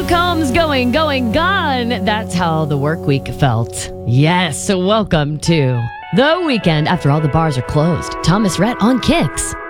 Combs going, gone. That's how the work week felt. Yes, so welcome to the weekend after all the bars are closed. Thomas Rhett on Kicks.